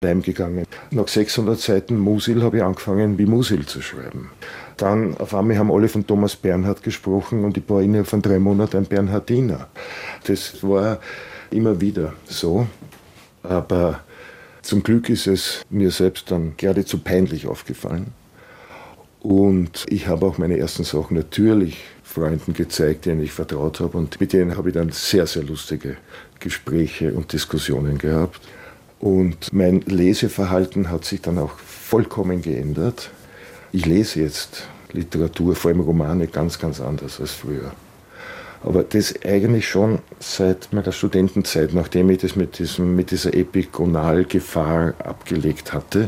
heimgegangen. Nach 600 Seiten Musil habe ich angefangen, wie Musil zu schreiben. Dann auf einmal haben alle von Thomas Bernhard gesprochen und ich war innerhalb von 3 Monaten ein Bernhardiner. Das war immer wieder so, aber zum Glück ist es mir selbst dann geradezu peinlich aufgefallen. Und ich habe auch meine ersten Sachen natürlich Freunden gezeigt, denen ich vertraut habe. Und mit denen habe ich dann sehr, sehr lustige Gespräche und Diskussionen gehabt. Und mein Leseverhalten hat sich dann auch vollkommen geändert. Ich lese jetzt Literatur, vor allem Romane, ganz, ganz anders als früher. Aber das eigentlich schon seit meiner Studentenzeit, nachdem ich das mit dieser Epigonalgefahr abgelegt hatte.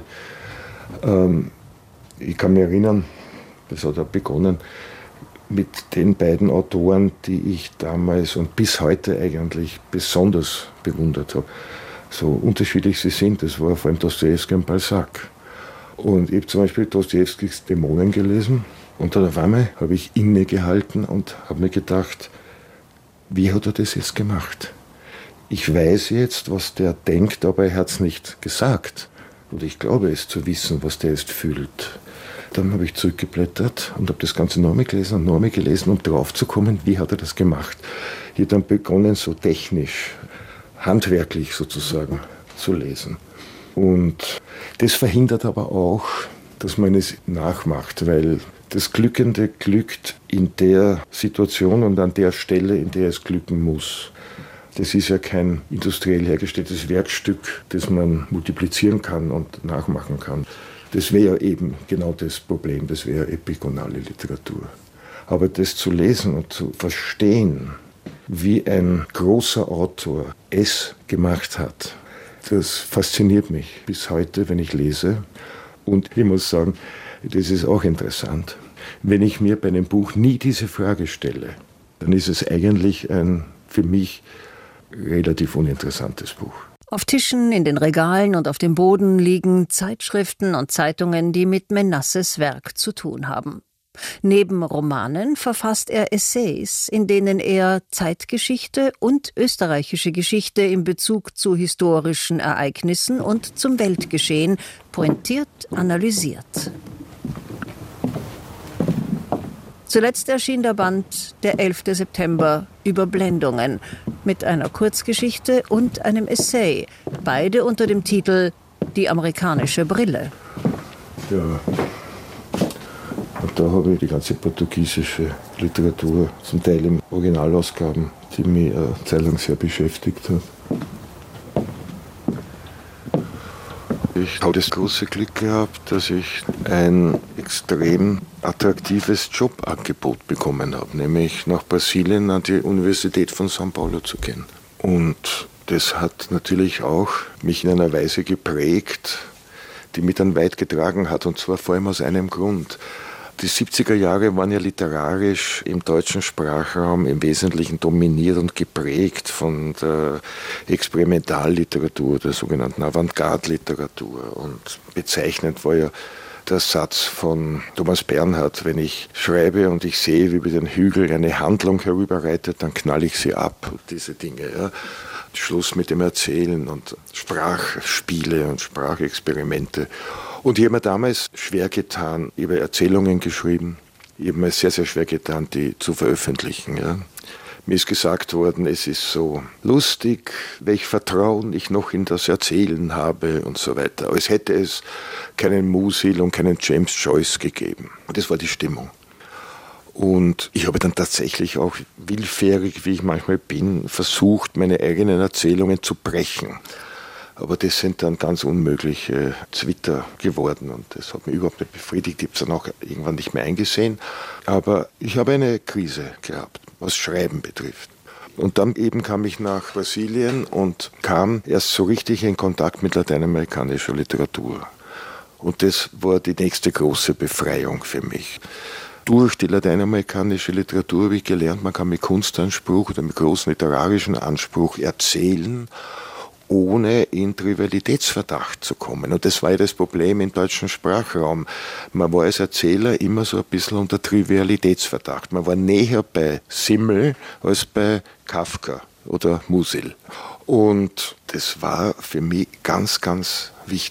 Ich kann mich erinnern, das hat auch begonnen, mit den beiden Autoren, die ich damals und bis heute eigentlich besonders bewundert habe. So unterschiedlich sie sind, das war vor allem Dostojewski und Balzac. Und ich habe zum Beispiel Dostojewskis Dämonen gelesen und dann auf einmal habe ich innegehalten und habe mir gedacht, wie hat er das jetzt gemacht? Ich weiß jetzt, was der denkt, aber er hat es nicht gesagt. Oder ich glaube es zu wissen, was der jetzt fühlt. Dann habe ich zurückgeblättert und habe das Ganze nochmal gelesen, um drauf zu kommen, wie hat er das gemacht. Ich habe dann begonnen, so technisch, handwerklich sozusagen zu lesen. Und das verhindert aber auch, dass man es nachmacht, weil das Glückende glückt in der Situation und an der Stelle, in der es glücken muss. Das ist ja kein industriell hergestelltes Werkstück, das man multiplizieren kann und nachmachen kann. Das wäre eben genau das Problem, das wäre epigonale Literatur. Aber das zu lesen und zu verstehen, wie ein großer Autor es gemacht hat, das fasziniert mich bis heute, wenn ich lese. Und ich muss sagen, das ist auch interessant. Wenn ich mir bei einem Buch nie diese Frage stelle, dann ist es eigentlich ein für mich relativ uninteressantes Buch. Auf Tischen, in den Regalen und auf dem Boden liegen Zeitschriften und Zeitungen, die mit Menasses Werk zu tun haben. Neben Romanen verfasst er Essays, in denen er Zeitgeschichte und österreichische Geschichte in Bezug zu historischen Ereignissen und zum Weltgeschehen pointiert analysiert. Zuletzt erschien der Band Der 11. September Überblendungen mit einer Kurzgeschichte und einem Essay, beide unter dem Titel Die amerikanische Brille. Ja, und da habe ich die ganze portugiesische Literatur, zum Teil in Originalausgaben, die mich eine Zeit lang sehr beschäftigt hat. Ich habe das große Glück gehabt, dass ich ein extrem attraktives Jobangebot bekommen habe, nämlich nach Brasilien an die Universität von São Paulo zu gehen. Und das hat natürlich auch mich in einer Weise geprägt, die mich dann weit getragen hat, und zwar vor allem aus einem Grund. Die 70er Jahre waren ja literarisch im deutschen Sprachraum im Wesentlichen dominiert und geprägt von der Experimentalliteratur, der sogenannten Avantgarde-Literatur. Und bezeichnend war ja der Satz von Thomas Bernhard: Wenn ich schreibe und ich sehe, wie über den Hügel eine Handlung herüberreitet, dann knall ich sie ab. Und diese Dinge, ja. Schluss mit dem Erzählen und Sprachspiele und Sprachexperimente. Und ich habe mir damals schwer getan, ich habe Erzählungen geschrieben, ich habe mir sehr, sehr schwer getan, die zu veröffentlichen. Ja. Mir ist gesagt worden, es ist so lustig, welch Vertrauen ich noch in das Erzählen habe und so weiter. Aber es hätte es keinen Musil und keinen James Joyce gegeben. Das war die Stimmung. Und ich habe dann tatsächlich auch, willfährig wie ich manchmal bin, versucht, meine eigenen Erzählungen zu brechen. Aber das sind dann ganz unmögliche Zwitter geworden und das hat mich überhaupt nicht befriedigt. Ich habe es dann auch irgendwann nicht mehr eingesehen. Aber ich habe eine Krise gehabt, was Schreiben betrifft. Und dann eben kam ich nach Brasilien und kam erst so richtig in Kontakt mit lateinamerikanischer Literatur. Und das war die nächste große Befreiung für mich. Durch die lateinamerikanische Literatur habe ich gelernt, man kann mit Kunstanspruch oder mit großem literarischen Anspruch erzählen, ohne in Trivialitätsverdacht zu kommen. Und das war ja das Problem im deutschen Sprachraum. Man war als Erzähler immer so ein bisschen unter Trivialitätsverdacht. Man war näher bei Simmel als bei Kafka oder Musil. Und das war für mich ganz, ganz wichtig.